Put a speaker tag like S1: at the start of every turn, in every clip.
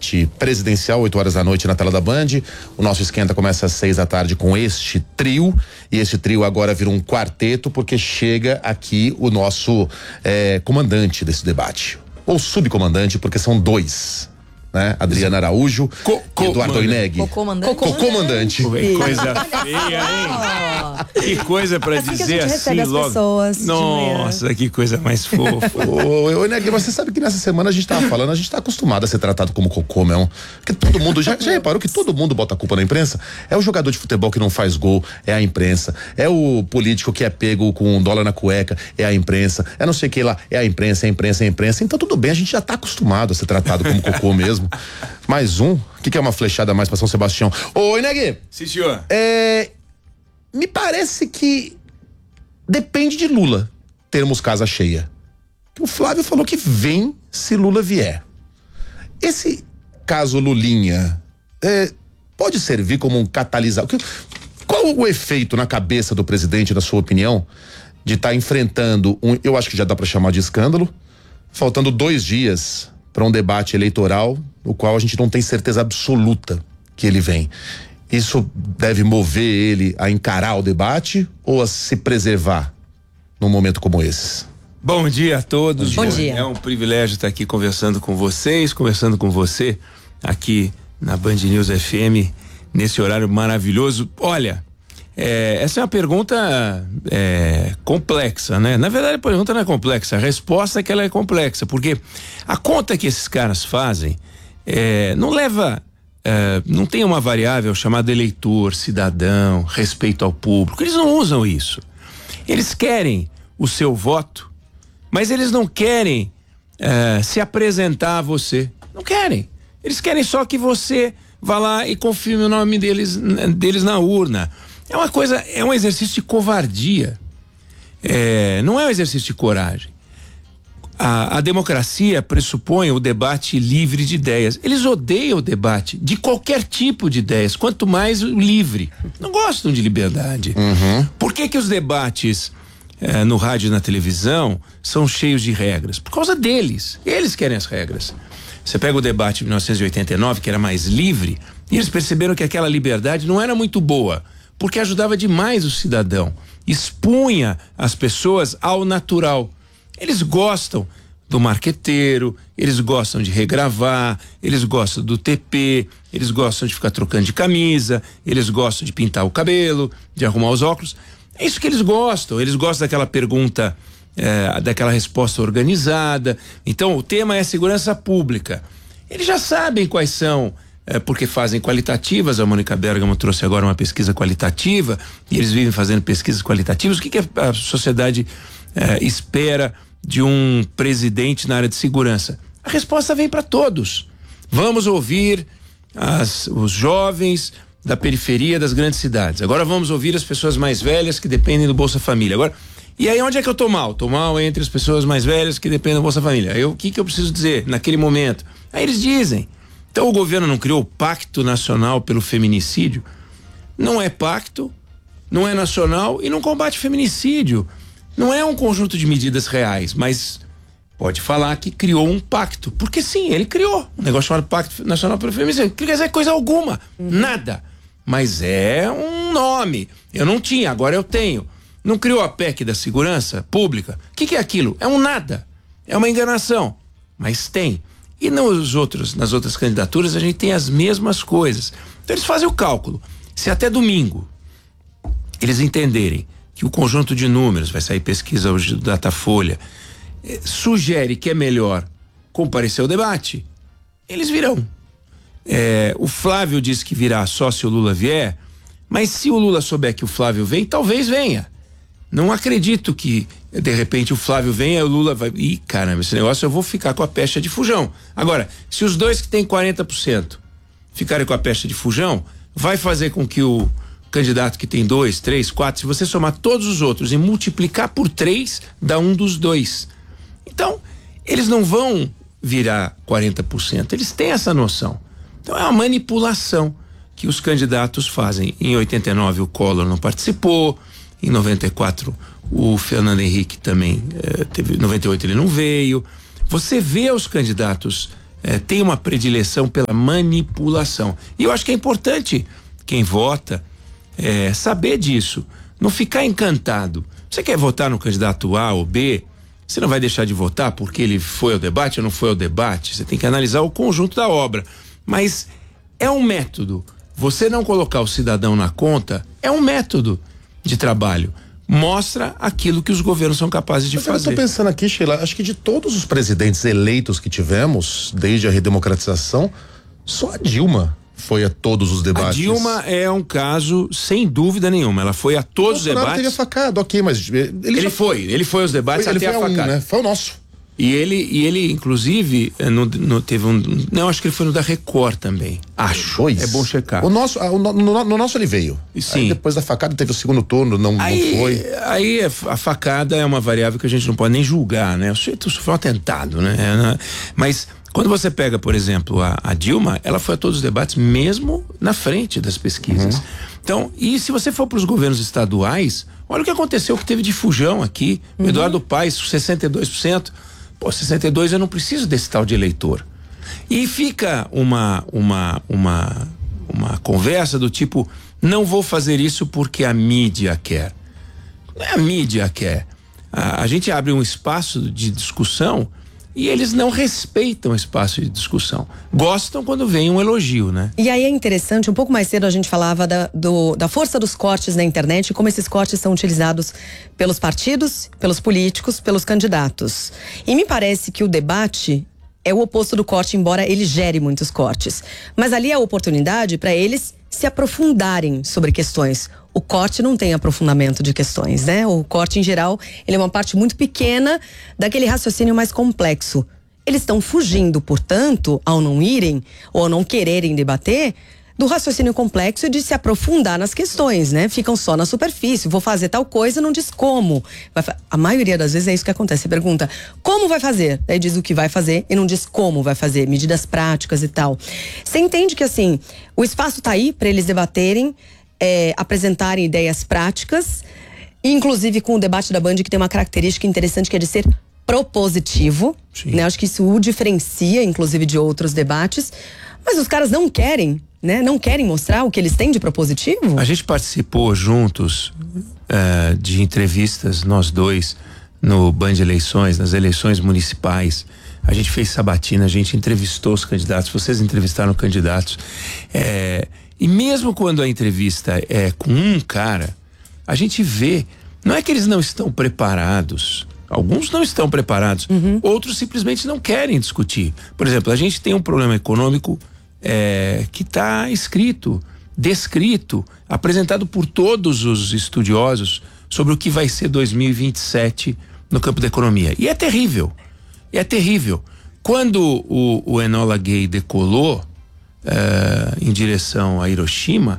S1: debate presidencial, 8 horas da noite na tela da Band. O nosso esquenta começa às 6 da tarde com este trio, e este trio agora vira um quarteto, porque chega aqui o nosso comandante desse debate, ou subcomandante, porque são dois, né? Adriana Araújo e Eduardo Oineg. Co-comandante.
S2: Que coisa feia, hein? Que coisa pra
S3: assim
S2: dizer assim logo.
S3: Pessoas
S2: nossa, que coisa mais fofa.
S1: Ô, Oineg, você sabe que nessa semana a gente tava falando, a gente tá acostumado a ser tratado como cocô mesmo. Porque todo mundo, já reparou que todo mundo bota a culpa na imprensa? É o jogador de futebol que não faz gol, é a imprensa. É o político que é pego com $1 na cueca, é a imprensa. É não sei o que lá, é a imprensa. Então tudo bem, a gente já tá acostumado a ser tratado como cocô mesmo. Mais um? O que é uma flechada a mais pra São Sebastião? Ô, Ineg!
S2: Sim, senhor.
S1: Me parece que depende de Lula termos casa cheia. O Flávio falou que vem se Lula vier. Esse caso Lulinha pode servir como um catalisador? Qual o efeito na cabeça do presidente, na sua opinião, de estar enfrentando eu acho que já dá pra chamar de escândalo, faltando 2 dias para um debate eleitoral, no qual a gente não tem certeza absoluta que ele vem? Isso deve mover ele a encarar o debate ou a se preservar num momento como esse?
S2: Bom dia a todos.
S3: Bom dia.
S2: É um privilégio estar aqui conversando com vocês, conversando com você aqui na Band News FM, nesse horário maravilhoso. Olha, essa é uma pergunta complexa, né? Na verdade, a pergunta não é complexa, a resposta é que ela é complexa, porque a conta que esses caras fazem não leva, não tem uma variável chamada eleitor, cidadão, respeito ao público. Eles não usam isso. Eles querem o seu voto, mas eles não querem se apresentar a você. Não querem. Eles querem só que você vá lá e confirme o nome deles na urna. É um exercício de covardia. Não é um exercício de coragem. A democracia pressupõe o debate livre de ideias. Eles odeiam o debate de qualquer tipo de ideias, quanto mais o livre. Não gostam de liberdade. Por que os debates no rádio e na televisão são cheios de regras? Por causa deles. Eles querem as regras. Você pega o debate de 1989, que era mais livre, e eles perceberam que aquela liberdade não era muito boa, porque ajudava demais o cidadão, expunha as pessoas ao natural. Eles gostam do marqueteiro, eles gostam de regravar, eles gostam do TP, eles gostam de ficar trocando de camisa, eles gostam de pintar o cabelo, de arrumar os óculos. É isso que eles gostam daquela pergunta, daquela resposta organizada. Então o tema é segurança pública. Eles já sabem quais são, porque fazem qualitativas. A Mônica Bergamo trouxe agora uma pesquisa qualitativa, e eles vivem fazendo pesquisas qualitativas. O que a sociedade espera de um presidente na área de segurança? A resposta vem para todos. Vamos ouvir os jovens da periferia das grandes cidades. Agora vamos ouvir as pessoas mais velhas que dependem do Bolsa Família. Agora, e aí onde é que eu tô mal? Tô mal entre as pessoas mais velhas que dependem do Bolsa Família. Aí o que eu preciso dizer naquele momento? Aí eles dizem. Então o governo não criou o Pacto Nacional pelo Feminicídio? Não é pacto, não é nacional e não combate feminicídio. Não é um conjunto de medidas reais, mas pode falar que criou um pacto. Porque sim, ele criou um negócio chamado Pacto Nacional pelo Feminicídio. Não quer dizer coisa alguma, nada. Mas é um nome. Eu não tinha, agora eu tenho. Não criou a PEC da segurança pública? O que é aquilo? É um nada. É uma enganação. Mas tem. E nas outras candidaturas a gente tem as mesmas coisas. Então eles fazem o cálculo. Se até domingo eles entenderem que o conjunto de números, vai sair pesquisa hoje do Datafolha, sugere que é melhor comparecer ao debate, eles virão. O Flávio disse que virá só se o Lula vier, mas se o Lula souber que o Flávio vem, talvez venha. Não acredito que de repente o Flávio venha e o Lula vai... Ih, caramba, esse negócio eu vou ficar com a pecha de fujão. Agora, se os dois que têm 40% ficarem com a pecha de fujão, vai fazer com que o candidato que tem 2, 3, 4, se você somar todos os outros e multiplicar por 3, dá um dos dois. Então, eles não vão virar 40%, eles têm essa noção. Então é uma manipulação que os candidatos fazem. Em 89 o Collor não participou, em 94 o Fernando Henrique também teve, 98 ele não veio. Você vê os candidatos tem uma predileção pela manipulação. E eu acho que é importante quem vota saber disso, não ficar encantado. Você quer votar no candidato A ou B, você não vai deixar de votar porque ele foi ao debate ou não foi ao debate. Você tem que analisar o conjunto da obra. Mas é um método. Você não colocar o cidadão na conta é um método de trabalho. Mostra aquilo que os governos são capazes de fazer.
S1: Eu tô pensando aqui, Sheila, acho que de todos os presidentes eleitos que tivemos, desde a redemocratização, só a Dilma foi a todos os debates.
S2: A Dilma é um caso, sem dúvida nenhuma. Ela foi a todos os debates.
S1: Teve a facada, ok, mas
S2: ele foi aos debates até a facada.
S1: Né? Foi o nosso.
S2: E ele inclusive, teve não, acho que ele foi no da Record também. Acho.
S1: Pois.
S2: É bom checar.
S1: No nosso ele veio.
S2: Sim.
S1: Aí depois da facada teve o segundo turno, não foi.
S2: Aí a facada é uma variável que a gente não pode nem julgar, né? O sujeito sofreu um atentado, né? Mas quando você pega, por exemplo, a Dilma, ela foi a todos os debates, mesmo na frente das pesquisas. Então, e se você for para os governos estaduais, olha o que aconteceu, que teve de fujão aqui. O Eduardo Paes, 62%. Pô, 62 eu não preciso desse tal de eleitor. E fica uma conversa do tipo, não vou fazer isso porque a mídia quer. Não é a mídia quer. A gente abre um espaço de discussão e eles não respeitam o espaço de discussão. Gostam quando vem um elogio, né?
S3: E aí é interessante, um pouco mais cedo a gente falava da força dos cortes na internet e como esses cortes são utilizados pelos partidos, pelos políticos, pelos candidatos. E me parece que o debate é o oposto do corte, embora ele gere muitos cortes. Mas ali é a oportunidade para eles se aprofundarem sobre questões. O corte não tem aprofundamento de questões, né? O corte, em geral, ele é uma parte muito pequena daquele raciocínio mais complexo. Eles estão fugindo, portanto, ao não irem ou ao não quererem debater, do raciocínio complexo e de se aprofundar nas questões, né? Ficam só na superfície. Vou fazer tal coisa e não diz como. A maioria das vezes é isso que acontece. Você pergunta, como vai fazer? Daí diz o que vai fazer e não diz como vai fazer, medidas práticas e tal. Você entende que, assim, o espaço tá aí para eles debaterem, apresentarem ideias práticas, inclusive com o debate da Band, que tem uma característica interessante, que é de ser propositivo, né? Acho que isso o diferencia, inclusive, de outros debates. Mas os caras não querem, né? Não querem mostrar o que eles têm de propositivo?
S2: A gente participou juntos de entrevistas, nós dois, no Band Eleições, nas eleições municipais. A gente fez sabatina, a gente entrevistou os candidatos, vocês entrevistaram candidatos. E mesmo quando a entrevista é com um cara, a gente vê, não é que eles não estão preparados. Alguns não estão preparados, outros simplesmente não querem discutir. Por exemplo, a gente tem um problema econômico que está descrito, apresentado por todos os estudiosos sobre o que vai ser 2027 no campo da economia. E é terrível. Quando o Enola Gay decolou em direção a Hiroshima,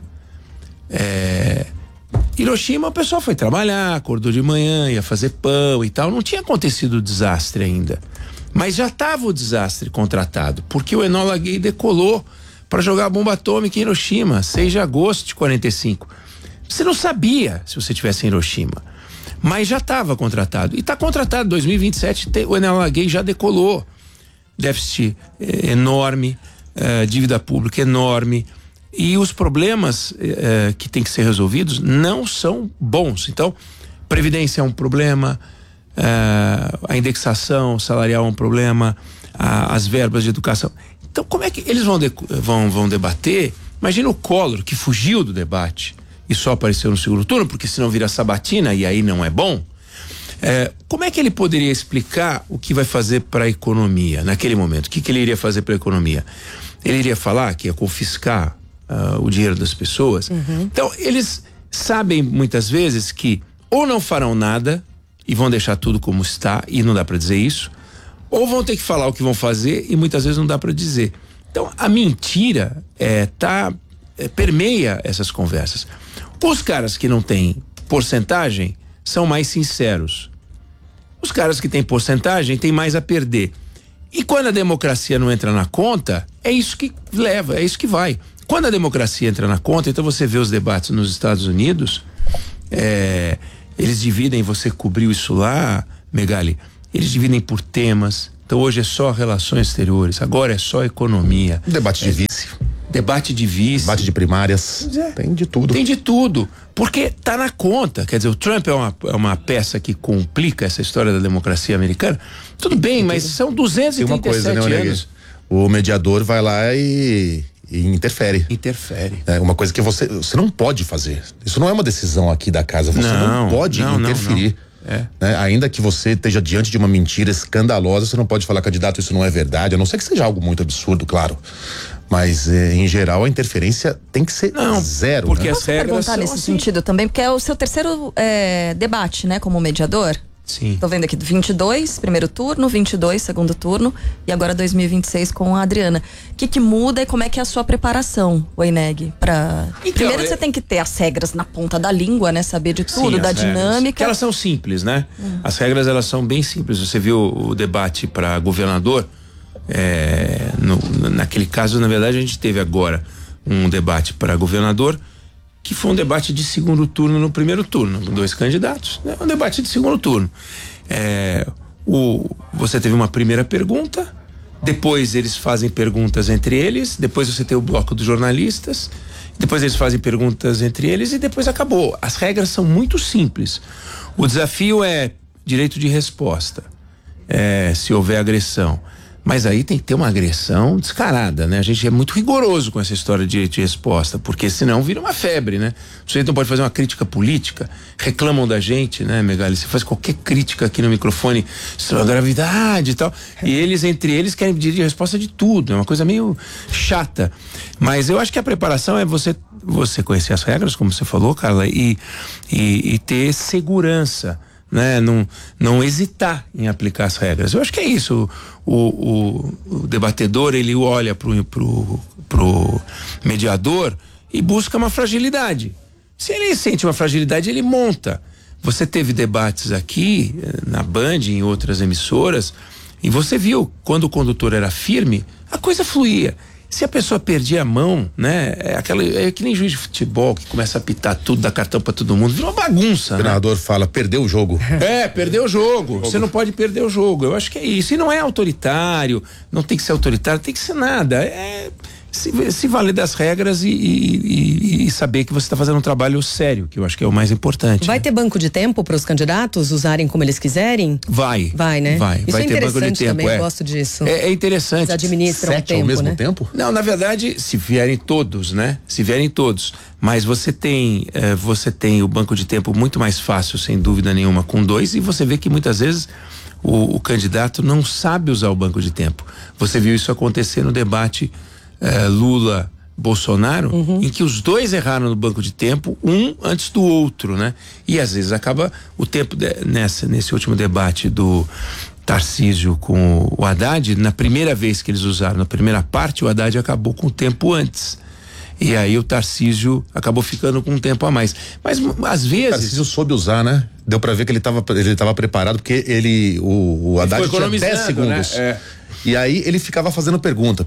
S2: o pessoal foi trabalhar, acordou de manhã, ia fazer pão e tal. Não tinha acontecido o desastre ainda. Mas já estava o desastre contratado, porque o Enola Gay decolou para jogar a bomba atômica em Hiroshima, 6 de agosto de 45. Você não sabia se você estivesse em Hiroshima, mas já estava contratado. E está contratado, 2027, o Enola Gay já decolou. Déficit enorme, dívida pública enorme. E os problemas que têm que ser resolvidos não são bons. Então, previdência é um problema, a indexação salarial é um problema, as verbas de educação. Então, como é que eles vão debater? Imagina o Collor, que fugiu do debate e só apareceu no segundo turno, porque senão vira sabatina e aí não é bom. Como é que ele poderia explicar o que vai fazer para a economia naquele momento? O que ele iria fazer para a economia? Ele iria falar que ia confiscar o dinheiro das pessoas. Então, eles sabem muitas vezes que ou não farão nada e vão deixar tudo como está, e não dá para dizer isso, ou vão ter que falar o que vão fazer e muitas vezes não dá para dizer. Então, a mentira permeia essas conversas. Os caras que não têm porcentagem são mais sinceros. Os caras que têm porcentagem têm mais a perder. E quando a democracia não entra na conta, é isso que leva, é isso que vai. Quando a democracia entra na conta, então você vê os debates nos Estados Unidos, eles dividem, você cobriu isso lá, Megali, eles dividem por temas, Então hoje é só relações exteriores, agora é só economia.
S1: Debate de vice.
S2: Debate de vice.
S1: Debate de primárias. Tem de tudo.
S2: Tem de tudo. Porque tá na conta. Quer dizer, o Trump é uma peça que complica essa história da democracia americana. Tudo bem, mas são 237
S1: uma coisa, né,
S2: anos.
S1: O mediador vai lá e interfere.
S2: Interfere.
S1: É uma coisa que você não pode fazer. Isso não é uma decisão aqui da casa. Você não pode interferir. Né? Ainda que você esteja diante de uma mentira escandalosa, você não pode falar, candidato, isso não é verdade, a não ser que seja algo muito absurdo, claro. Mas, em geral, a interferência tem que ser zero.
S2: Porque
S1: né?
S2: as regras
S4: perguntar
S2: são
S4: nesse
S2: assim.
S4: sentido também, porque é o seu terceiro debate, né, como mediador.
S2: Sim.
S4: Tô vendo aqui, 22, primeiro turno, 22, segundo turno, e agora 2026 com a Adriana. O que muda e como é que é a sua preparação, Weineck? Primeiro você tem que ter as regras na ponta da língua, né? Saber de tudo, da dinâmica.
S2: Que elas são simples, né? As regras, elas são bem simples. Você viu o debate para governador? Naquele caso, na verdade, a gente teve agora um debate para governador que foi um debate de segundo turno no primeiro turno, 2 candidatos, né? Um debate de segundo turno. Você teve uma primeira pergunta, depois eles fazem perguntas entre eles, depois você tem o bloco dos jornalistas, depois eles fazem perguntas entre eles e depois acabou. As regras são muito simples. O desafio é direito de resposta, se houver agressão. Mas aí tem que ter uma agressão descarada, né? A gente é muito rigoroso com essa história de direito de resposta, porque senão vira uma febre, né? O sujeito não pode fazer uma crítica política, reclamam da gente, né, Megali? Você faz qualquer crítica aqui no microfone sobre a gravidade e tal, e eles, entre eles, querem direito de resposta de tudo, é uma coisa meio chata. Mas eu acho que a preparação é você conhecer as regras, como você falou, Carla, e ter segurança, né? Não hesitar em aplicar as regras. Eu acho que é isso. O debatedor, ele olha pro mediador e busca uma fragilidade. Se ele sente uma fragilidade, ele monta. Você teve debates aqui na Band, em outras emissoras, e você viu, quando o condutor era firme, a coisa fluía. Se a pessoa perdia a mão, né? É que nem juiz de futebol que começa a apitar tudo, dá cartão pra todo mundo, vira uma bagunça.
S1: O treinador fala, perdeu o jogo.
S2: Perdeu o jogo. Você não pode perder o jogo. Eu acho que é isso. E não é autoritário, não tem que ser autoritário, tem que ser nada. Se valer das regras e saber que você está fazendo um trabalho sério, que eu acho que é o mais importante.
S3: Vai ter banco de tempo para os candidatos usarem como eles quiserem?
S2: Vai, né?
S3: Isso
S2: vai
S3: é
S2: ter banco de tempo.
S3: Também, eu gosto disso.
S2: É interessante.
S3: Eles administram
S1: 7
S3: o tempo,
S1: ao mesmo
S3: né?
S1: tempo?
S2: Não, na verdade, se vierem todos, né? Se vierem todos. Mas você tem o banco de tempo muito mais fácil, sem dúvida nenhuma, com 2, e você vê que muitas vezes o candidato não sabe usar o banco de tempo. Você viu isso acontecer no debate Lula-Bolsonaro, em que os dois erraram no banco de tempo, um antes do outro, né? E às vezes acaba o tempo nesse último debate do Tarcísio com o Haddad, na primeira vez que eles usaram, na primeira parte, o Haddad acabou com o tempo antes. E aí o Tarcísio acabou ficando com um tempo a mais. Mas às vezes...
S1: O Tarcísio soube usar, né? Deu pra ver que ele tava preparado, porque o Haddad tinha 10 segundos.
S2: Né?
S1: E aí ele ficava fazendo pergunta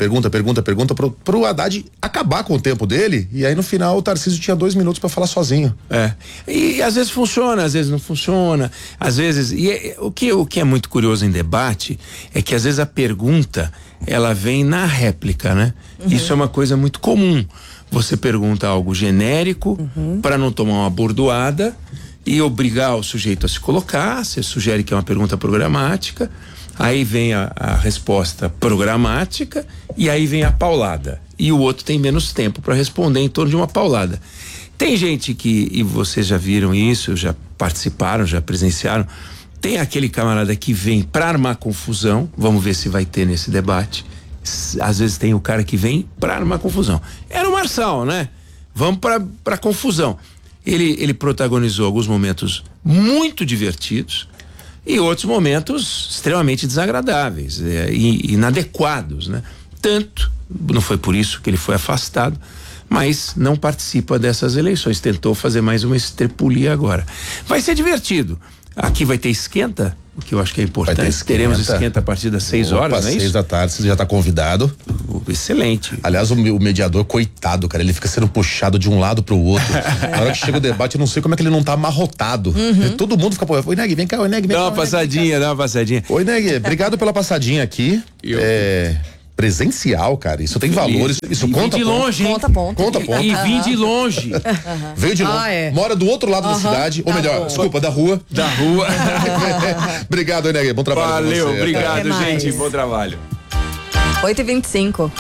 S1: pro Haddad acabar com o tempo dele, e aí no final o Tarcísio tinha 2 minutos pra falar sozinho.
S2: E às vezes funciona, às vezes não funciona, às vezes... O que é muito curioso em debate é que às vezes a pergunta, ela vem na réplica, né? Isso é uma coisa muito comum. Você pergunta algo genérico para não tomar uma bordoada e obrigar o sujeito a se colocar. Você sugere que é uma pergunta programática, aí vem a resposta programática e aí vem a paulada. E o outro tem menos tempo para responder em torno de uma paulada. Tem gente e vocês já viram isso, já participaram, já presenciaram, tem aquele camarada que vem para armar confusão, vamos ver se vai ter nesse debate. Às vezes tem o cara que vem para armar confusão. Era o Marçal, né? Vamos para confusão. Ele protagonizou alguns momentos muito divertidos e outros momentos extremamente desagradáveis e inadequados, né? Tanto, não foi por isso que ele foi afastado, mas não participa dessas eleições, tentou fazer mais uma estrepulia agora. Vai ser divertido. Aqui vai ter esquenta, o que eu acho que é importante.
S1: Vai ter esquenta.
S2: Teremos esquenta a partir das 6 horas, não é isso?
S1: 6 da tarde, você já tá convidado.
S2: Excelente.
S1: Aliás, o mediador, coitado, cara, ele fica sendo puxado de um lado pro outro. Na hora que chega o debate, eu não sei como é que ele não tá amarrotado. Todo mundo fica, oi, Neg, vem cá, oi, Neg, vem cá.
S2: Dá uma passadinha.
S1: Oi, Neg, obrigado pela passadinha aqui. Presencial, cara, isso tem valores, isso conta
S2: de longe, hein?
S1: Conta ponto.
S2: E vim de longe.
S1: Veio de longe, mora do outro lado da cidade, ou melhor, desculpa, da rua. Obrigado, Neg, bom trabalho.
S2: Valeu,
S1: pra você.
S2: obrigado, gente, bom trabalho.
S4: 8h25.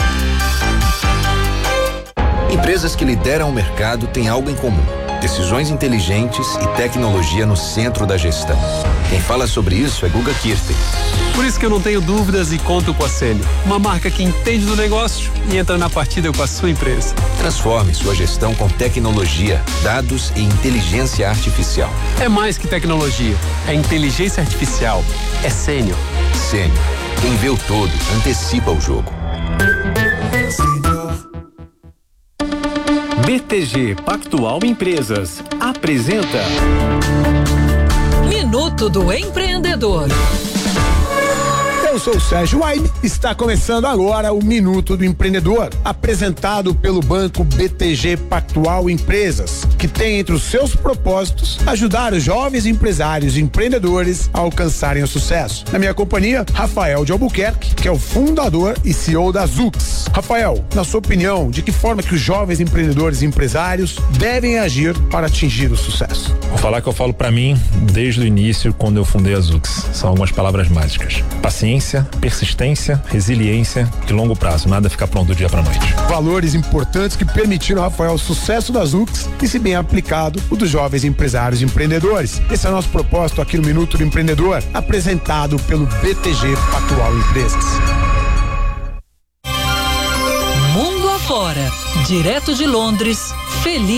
S5: Empresas que lideram o mercado têm algo em comum: decisões inteligentes e tecnologia no centro da gestão. Quem fala sobre isso é Guga Kirten.
S6: Por isso que eu não tenho dúvidas e conto com a Sênio, uma marca que entende do negócio e entra na partida com a sua empresa.
S5: Transforme sua gestão com tecnologia, dados e inteligência artificial.
S6: É mais que tecnologia, é inteligência artificial, é Sênio.
S5: Sênio, quem vê o todo, antecipa o jogo.
S7: BTG Pactual Empresas apresenta
S8: Minuto do Empreendedor.
S9: Eu sou o Sérgio Waib, está começando agora o Minuto do Empreendedor, apresentado pelo banco BTG Pactual Empresas, que tem entre os seus propósitos ajudar os jovens empresários e empreendedores a alcançarem o sucesso. Na minha companhia, Rafael de Albuquerque, que é o fundador e CEO da Zux. Rafael, na sua opinião, de que forma que os jovens empreendedores e empresários devem agir para atingir o sucesso?
S10: Vou falar que eu falo pra mim desde o início, quando eu fundei a Zux. São algumas palavras mágicas: paciência, persistência, resiliência e longo prazo. Nada fica pronto do dia pra noite.
S9: Valores importantes que permitiram, Rafael, o sucesso da Zux e, se bem aplicado, o dos jovens empresários e empreendedores. Esse é o nosso propósito aqui no Minuto do Empreendedor, apresentado pelo BTG Pactual Empresas.
S8: Mundo afora, direto de Londres, feliz.